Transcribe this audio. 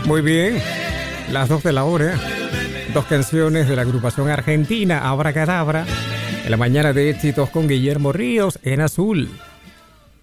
Muy bien, las 2 de la hora. 2 canciones de la agrupación argentina Abracadabra. En la mañana de éxitos con Guillermo Ríos en Azul.